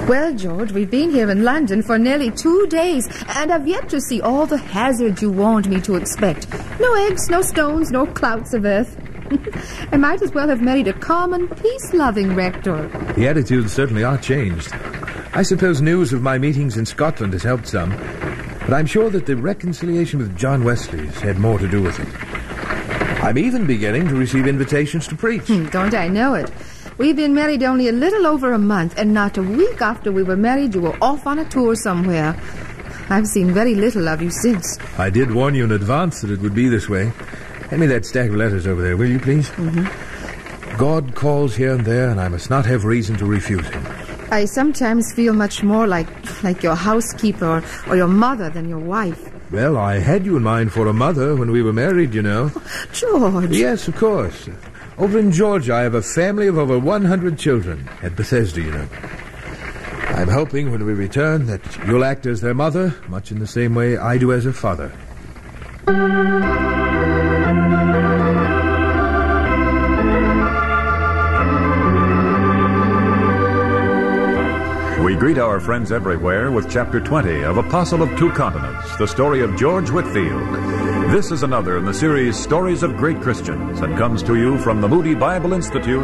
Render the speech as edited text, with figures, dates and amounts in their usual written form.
Well, George, we've been here in London for nearly 2 days, and I've yet to see all the hazards you warned me to expect. No eggs, no stones, no clouts of earth. I might as well have married a common, peace-loving rector. The attitudes certainly are changed. I suppose news of my meetings in Scotland has helped some, but I'm sure that the reconciliation with John Wesley has had more to do with it. I'm even beginning to receive invitations to preach. Don't I know it? We've been married only a little over a month, and not a week after we were married, you were off on a tour somewhere. I've seen very little of you since. I did warn you in advance that it would be this way. Hand me that stack of letters over there, will you, please? God calls here and there, and I must not have reason to refuse him. I sometimes feel much more like your housekeeper or your mother than your wife. Well, I had you in mind for a mother when we were married, you know. George. Yes, of course. Over in Georgia, I have a family of over 100 children. At Bethesda, you know. I'm hoping when we return that you'll act as their mother, much in the same way I do as a father. We greet our friends everywhere with Chapter 20 of Apostle of Two Continents, the story of George Whitefield. This is another in the series Stories of Great Christians, and comes to you from the Moody Bible Institute